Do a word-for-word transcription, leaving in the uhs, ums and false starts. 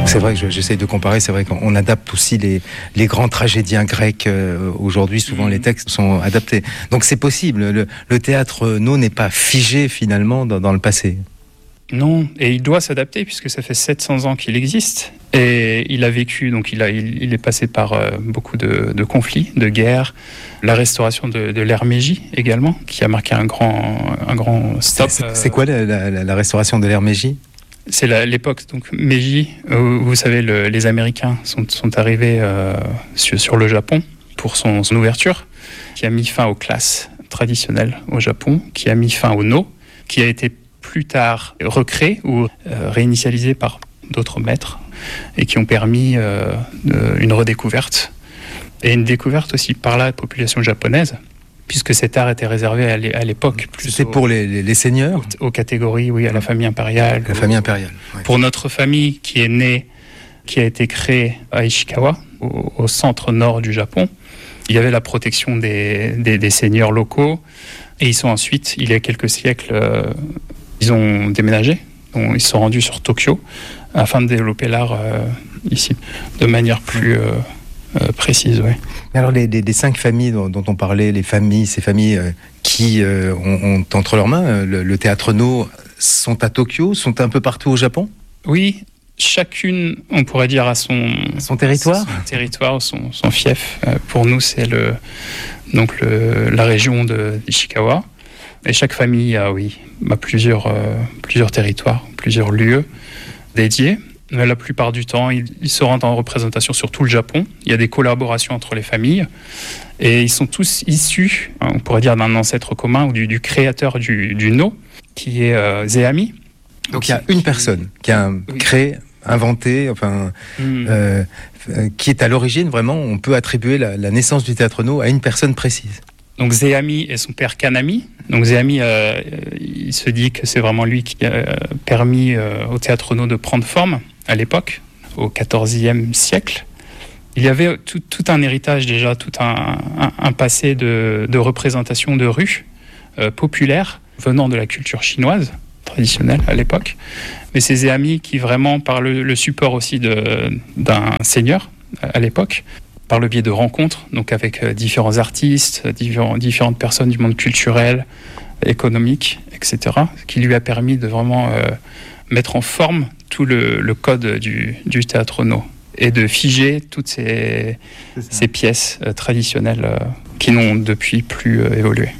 C'est vrai que j'essaye de comparer, c'est vrai qu'on adapte aussi les, les grands tragédiens grecs. Euh, aujourd'hui, souvent mmh. les textes sont adaptés. Donc c'est possible, le, le théâtre No n'est pas figé finalement dans, dans le passé. Non, et il doit s'adapter puisque ça fait sept cents ans qu'il existe. Et il a vécu, donc il, a, il, il est passé par euh, beaucoup de, de conflits, de guerres, la restauration de, de l'ère Meiji également, qui a marqué un grand, un grand stop. C'est, c'est quoi la, la, la restauration de l'ère Meiji ? C'est la, l'époque, donc Meiji, où, vous savez, le, les Américains sont, sont arrivés euh, sur, sur le Japon pour son, son ouverture, qui a mis fin aux classes traditionnelles au Japon, qui a mis fin au No, qui a été plus tard recréé ou euh, réinitialisé par d'autres maîtres et qui ont permis euh, une redécouverte et une découverte aussi par la population japonaise, puisque cet art était réservé à l'époque. Plus C'était aux, pour les, les, les seigneurs aux, aux catégories, oui, à la famille impériale. La famille impériale. Ouais. Pour notre famille qui est née, qui a été créée à Ishikawa, au, au centre nord du Japon, il y avait la protection des, des, des seigneurs locaux et ils sont ensuite, il y a quelques siècles, euh, ils ont déménagé, donc ils se sont rendus sur Tokyo afin de développer l'art euh, ici de manière plus euh, euh, précise. Ouais. Alors les, les, les cinq familles dont, dont on parlait, les familles, ces familles euh, qui euh, ont, ont entre leurs mains le, le théâtre No, sont à Tokyo, sont un peu partout au Japon ? Oui, chacune, on pourrait dire, à son, son territoire, son territoire, son, son fief. Euh, pour nous, c'est le, donc le, la région de d'Ishikawa. Et chaque famille a, oui, a plusieurs, euh, plusieurs territoires, plusieurs lieux dédiés. Mais la plupart du temps, ils, ils se rendent en représentation sur tout le Japon. Il y a des collaborations entre les familles. Et ils sont tous issus, on pourrait dire, d'un ancêtre commun ou du, du créateur du, du No, qui est euh, Zeami. Donc il y a une personne qui a oui. créé, inventé, enfin, mm. euh, qui est à l'origine, vraiment, on peut attribuer la, la naissance du théâtre No à une personne précise. Donc Zeami et son père Kanami. Donc Zeami, euh, il se dit que c'est vraiment lui qui a permis euh, au théâtre No de prendre forme à l'époque, au quatorzième siècle. Il y avait tout, tout un héritage déjà, tout un, un, un passé de, de représentation de rue euh, populaire venant de la culture chinoise traditionnelle à l'époque. Mais c'est Zeami qui vraiment, par le, le support aussi de, d'un seigneur à l'époque, par le biais de rencontres, donc avec euh, différents artistes, différents, différentes personnes du monde culturel, économique, et cetera, qui lui a permis de vraiment euh, mettre en forme tout le, le code du, du théâtre No et de figer toutes ces, ces pièces euh, traditionnelles euh, qui n'ont depuis plus euh, évolué.